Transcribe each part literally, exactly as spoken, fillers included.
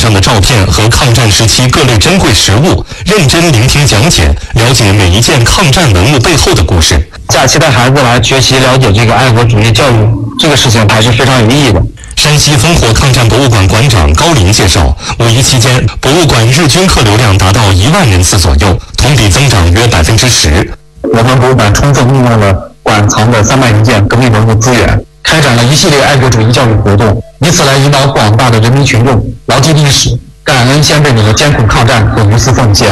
上的照片和抗战时期各类珍贵实物，认真聆听讲解，了解每一件抗战文物背后的故事。 假期带孩子来学习了解这个爱国主义教育，这个事情还是非常有意义的。 山西烽火抗战博物馆馆长高林介绍，五一期间，博物馆日均客流量达到一万人次左右，同比增长约百分之十。 我们博物馆充分运用了馆藏的三百余件革命文物资源，开展了一系列爱国主义教育活动，以此来引导广大的人民群众牢记历史，感恩先辈们的艰苦抗战和无私奉献。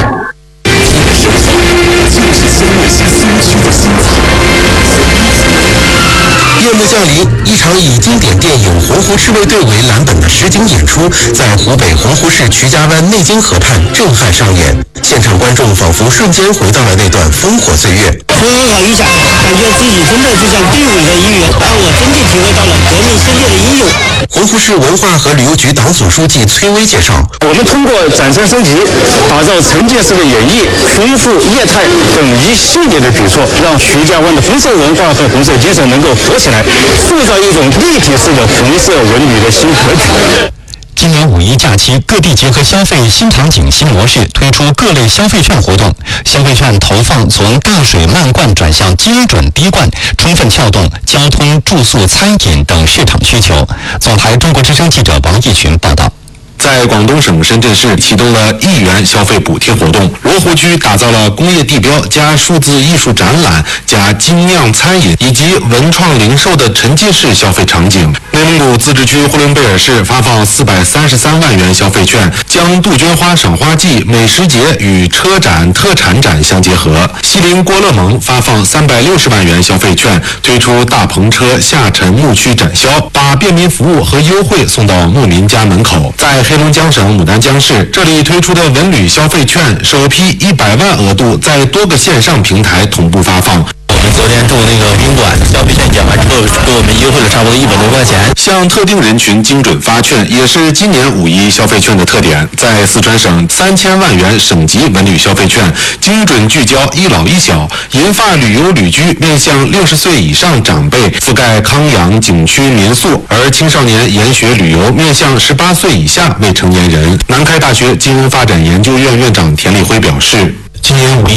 夜幕降临，一场以经典电影《洪湖赤卫队》为蓝本的实景演出，在湖北洪湖市渠家湾内经河畔震撼上演。现场观众仿佛瞬间回到了那段烽火岁月。 很好一下，感觉自己真的就像队伍里的一员，让我真的体会到了革命先烈的英勇。 洪湖市文化和旅游局党组书记崔威介绍， 我们通过展陈升级，打造沉浸式的演绎、丰富业态等一系列的举措，让徐家湾的红色文化和红色精神能够合起来，塑造一种立体式的红色文旅的新格局。 今年五一假期，各地结合消费新场景、新模式，推出各类消费券活动。消费券投放从大水漫灌转向精准滴灌，充分撬动交通、住宿、餐饮等市场需求。总台中国之声记者王义群报道。 在广东省深圳市启动了一元消费补贴活动，罗湖区打造了工业地标加数字艺术展览加精酿餐饮以及文创零售的沉浸式消费场景。内蒙古自治区呼伦贝尔市发放四百三十三万元消费券，将杜鹃花赏花季、美食节与车展、特产展相结合。锡林郭勒盟发放三百六十万元消费券，推出大篷车下沉牧区展销，把便民服务和优惠送到牧民家门口。在黑龙江省牡丹江市，这里推出的文旅消费券首批一百万额度在多个线上平台同步发放。 我们昨天住那个宾馆，消费券讲完之后，给我们优惠了差不多一百多块钱。 向特定人群精准发券，也是今年五一消费券的特点。在四川省，三千万元省级文旅消费券，精准聚焦一老一小，银发旅游旅居面向六十岁以上长辈，覆盖康养景区民宿；而青少年研学旅游面向十八岁以下未成年人。南开大学金融发展研究院院长田立辉表示， 今年五一